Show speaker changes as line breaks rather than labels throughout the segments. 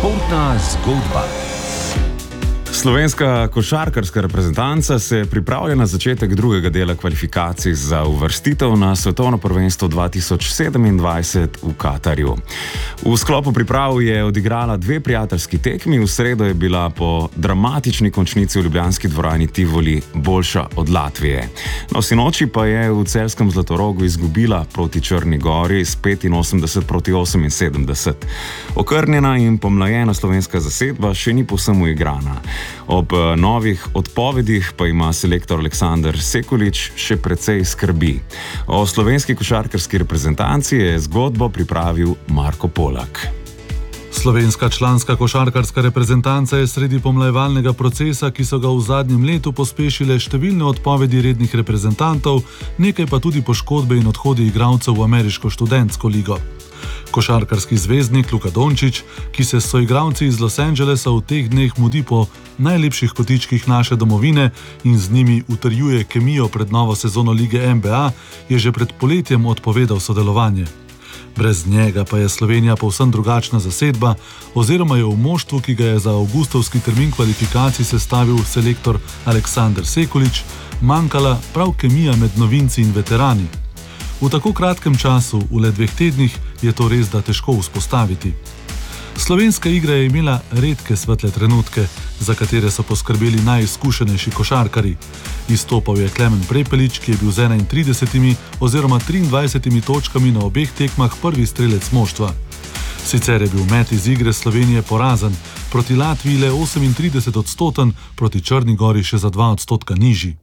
Športna zgodba. Slovenska košarkarska reprezentanca se pripravlja na začetek drugega dela kvalifikacij za uvrstitev na svetovno prvenstvo 2027 v Katarju. V sklopu priprav je odigrala 2 prijateljski tekmi, v sredo je bila po dramatični končnici v ljubljanski dvorani Tivoli boljša od Latvije. No, sinoči pa je v celjskem Zlatorogu izgubila proti Črni Gori s 85-78. Okrnjena in pomlajena slovenska zasedba še ni povsem uigrana. Ob novih odpovedih pa ima selektor Aleksander Sekulič še precej skrbi. O slovenski košarkarski reprezentanci je zgodbo pripravil Marko Polak.
Slovenska članska košarkarska reprezentanca je sredi pomlajevalnega procesa, ki so ga v zadnjem letu pospešile številne odpovedi rednih reprezentantov, nekaj pa tudi poškodbe in odhodi igralcev v ameriško študentsko ligo. Košarkarski zvezdnik Luka Dončić, ki se s soigralci iz Los Angelesa v teh dneh mudi po najlepših kotičkih naše domovine in z njimi utrjuje kemijo pred novo sezono lige NBA, je že pred poletjem odpovedal sodelovanje. Brez njega pa je Slovenija povsem drugačna zasedba, oziroma je v moštvu, ki ga je za avgustovski termin kvalifikacij sestavil selektor Aleksander Sekulič, manjkala prav kemija med novinci in veterani. V tako kratkem času, v le 2 tednih, je to res da težko vzpostaviti. Slovenska igra je imela redke svetle trenutke, za katere so poskrbeli najizkušenejši košarkarji. Izstopal je Klemen Prepelič, ki je bil z 31 oziroma 23 točkami na obeh tekmah prvi strelec moštva. Sicer je bil met iz igre Slovenije porazen, proti Latviji le 38%, proti Črni Gori še za 2% nižji.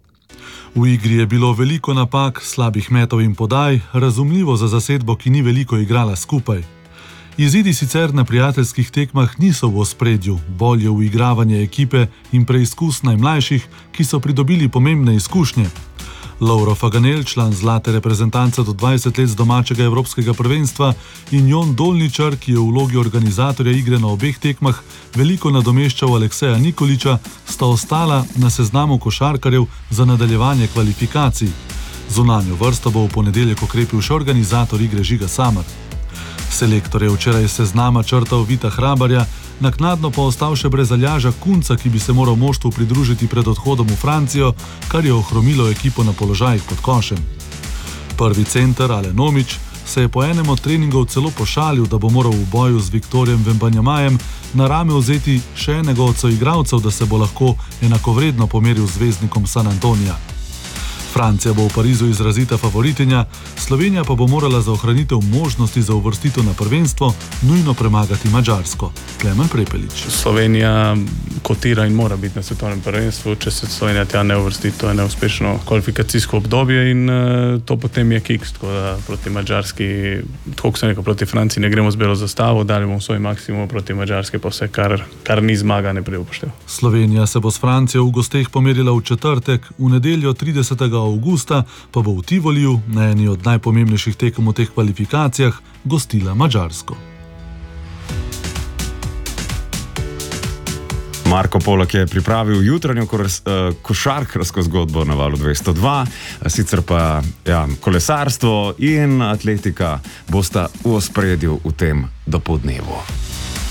V igri je bilo veliko napak, slabih metov in podaj, razumljivo za zasedbo, ki ni veliko igrala skupaj. Izidi sicer na prijateljskih tekmah niso v ospredju, bolje uigravanje ekipe in preizkus najmlajših, ki so pridobili pomembne izkušnje. Lovro Faganel, član zlate reprezentance do 20 let z domačega evropskega prvenstva, in Jon Dolničar, ki je v vlogi organizatorja igre na obeh tekmah veliko nadomeščal Alekseja Nikoliča, sta ostala na seznamu košarkarjev za nadaljevanje kvalifikacij. Zunanjo vrsto bo v ponedeljek okrepil še organizator igre Žiga Samar. Selektor je včeraj seznama črtal Vita Hrabarja, naknadno pa ostal še brez Aljaža Kunca, ki bi se moral moštvu pridružiti pred odhodom v Francijo, kar je ohromilo ekipo na položajih pod košem. Prvi center, Alen Omić, se je po enem od treningov celo pošalil, da bo moral v boju z Viktorjem Wembanyamajem na rame vzeti še enega od soigralcev, da se bo lahko enakovredno pomeril z zvezdnikom San Antonija. Francija bo v Parizu izrazita favoritinja, Slovenija pa bo morala za ohranitev možnosti za uvrstitev na prvenstvo nujno premagati Madžarsko. Klemen Prepelič.
Slovenija kotira in mora biti na svetovnem prvenstvu. Če se Slovenija tja ne uvrsti, to je neuspešno kvalifikacijsko obdobje in to potem je kiks. Tako da proti Madžarski, tako kot sem rekel, proti Franciji ne gremo z belo zastavo, dali bomo svoj maksimum, proti Madžarski pa vse, kar ni zmaga, ne pride upoštev.
Slovenija se bo s Francijo v gosteh pomerila v četrtek, v nedeljo 30. avgusta pa bo v Tivoliju, na eni od najpomembnejših tekem v teh kvalifikacijah, gostila Madžarsko.
Marko Polak je pripravil jutranjo košarkarsko zgodbo na Valu 202, sicer pa kolesarstvo in atletika bosta v ospredju v tem dopoldnevu.